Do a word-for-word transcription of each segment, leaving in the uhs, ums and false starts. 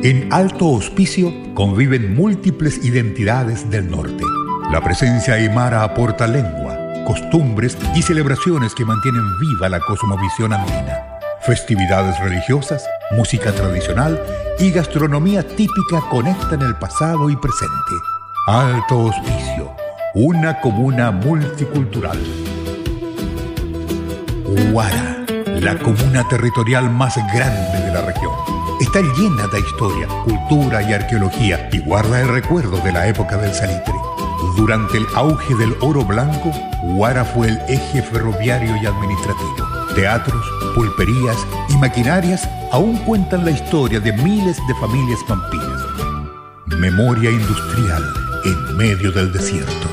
En Alto Hospicio conviven múltiples identidades del norte. La presencia aymara aporta lengua, costumbres y celebraciones que mantienen viva la cosmovisión andina. Festividades religiosas, música tradicional y gastronomía típica conectan el pasado y presente. Alto Hospicio, una comuna multicultural. Huara, la comuna territorial más grande de la región. Está llena de historia, cultura y arqueología y guarda el recuerdo de la época del salitre. Durante el auge del oro blanco, Huara fue el eje ferroviario y administrativo. Teatros, pulperías y maquinarias aún cuentan la historia de miles de familias pampinas. Memoria industrial en medio del desierto.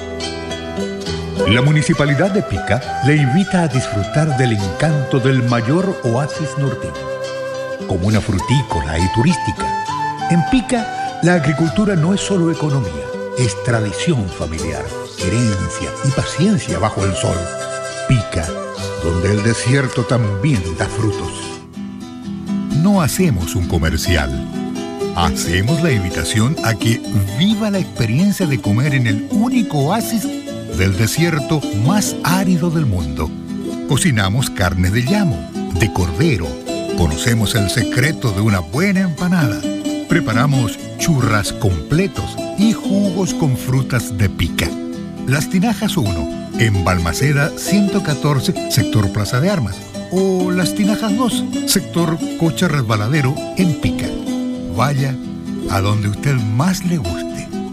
La Municipalidad de Pica le invita a disfrutar del encanto del mayor oasis norteño. Comuna frutícola y turística. En Pica, la agricultura no es solo economía, es tradición familiar, herencia y paciencia bajo el sol. Pica, donde el desierto también da frutos. No hacemos un comercial. Hacemos la invitación a que viva la experiencia de comer en el único oasis del desierto más árido del mundo. Cocinamos carne de llamo, de cordero. Conocemos el secreto de una buena empanada. Preparamos churras completos y jugos con frutas de Pica. Las Tinajas uno, en Balmaceda ciento catorce, sector Plaza de Armas. O Las Tinajas dos, sector Cocha Resbaladero, en Pica. Vaya a donde usted más le guste.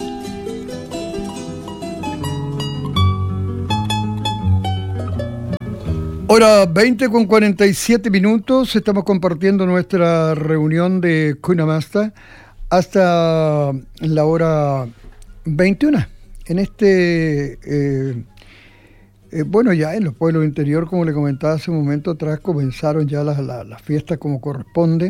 Hora veinte con cuarenta y siete minutos, estamos compartiendo nuestra reunión de Cunamasta hasta la hora veintiuna. En este, eh, eh, bueno, ya en los pueblos interior, como le comentaba hace un momento atrás, comenzaron ya las, las, las fiestas como corresponde.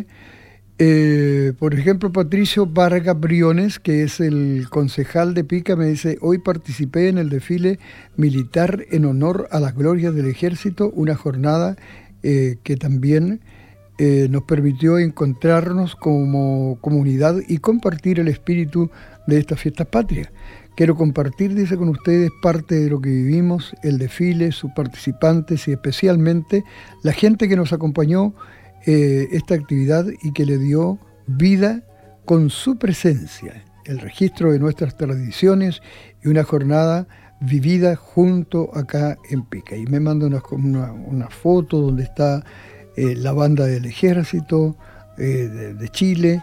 Eh, por ejemplo, Patricio Vargas Briones, que es el concejal de Pica, me dice: hoy participé en el desfile militar en honor a las glorias del ejército, una jornada eh, que también eh, nos permitió encontrarnos como comunidad y compartir el espíritu de estas fiestas patrias. Quiero compartir, dice, con ustedes parte de lo que vivimos, el desfile, sus participantes y especialmente la gente que nos acompañó Eh, esta actividad y que le dio vida con su presencia, el registro de nuestras tradiciones y una jornada vivida junto acá en Pica. Y me manda una, una, una foto donde está eh, la banda del ejército eh, de, de Chile,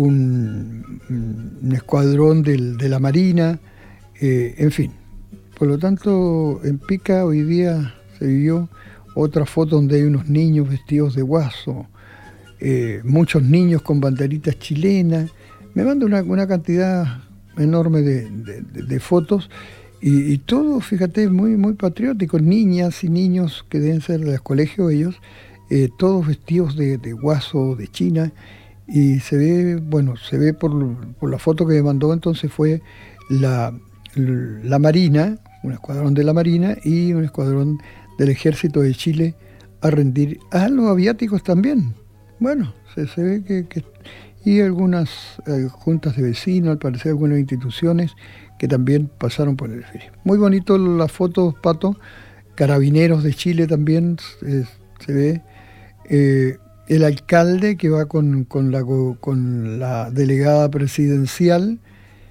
un, un escuadrón del, de la Marina, eh, en fin. Por lo tanto, en Pica hoy día se vivió otra foto donde hay unos niños vestidos de guaso, eh, muchos niños con banderitas chilenas. Me manda una, una cantidad enorme de, de, de, de fotos y, y todo, fíjate, muy, muy patriótico. Niñas y niños que deben ser de los colegios ellos, eh, todos vestidos de, de guaso, de China, y se ve, bueno, se ve por, por la foto que me mandó, entonces fue la, la Marina, un escuadrón de la Marina y un escuadrón del Ejército de Chile a rendir a los aviáticos también. Bueno, se, se ve que, que... Y algunas eh, juntas de vecinos, al parecer algunas instituciones que también pasaron por el desfile. Muy bonito las fotos, Pato. Carabineros de Chile también eh, se ve. Eh, el alcalde que va con, con, la, con la delegada presidencial.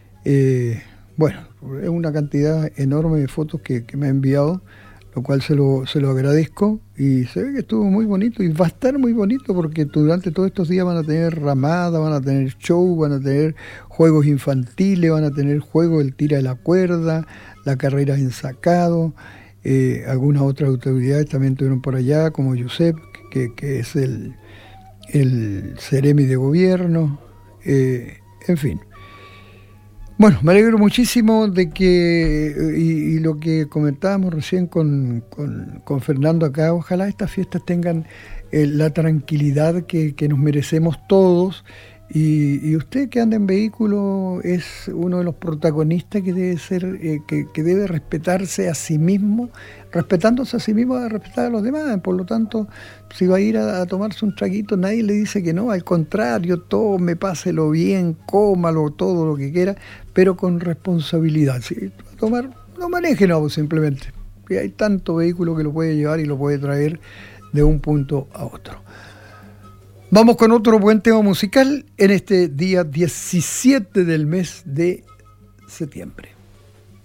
Eh, bueno, es una cantidad enorme de fotos que, que me ha enviado, lo cual se lo, se lo agradezco, y se ve que estuvo muy bonito y va a estar muy bonito porque durante todos estos días van a tener ramada, van a tener show, van a tener juegos infantiles, van a tener juegos del tira de la cuerda, la carrera en sacado, eh, algunas otras autoridades también estuvieron por allá, como Josep, que, que es el, el Ceremi de gobierno, eh, en fin. Bueno, me alegro muchísimo de que, y, y lo que comentábamos recién con, con, con Fernando acá, ojalá estas fiestas tengan eh, la tranquilidad que, que nos merecemos todos Y, y usted que anda en vehículo es uno de los protagonistas que debe ser, eh, que, que debe respetarse a sí mismo, respetándose a sí mismo, a respetar a los demás. Por lo tanto, si va a ir a, a tomarse un traguito, nadie le dice que no, al contrario, tome, páselo bien, cómalo, todo lo que quiera, pero con responsabilidad. Si va a tomar, no maneje, no, simplemente. Y hay tanto vehículo que lo puede llevar y lo puede traer de un punto a otro. Vamos con otro buen tema musical en este día diecisiete del mes de septiembre.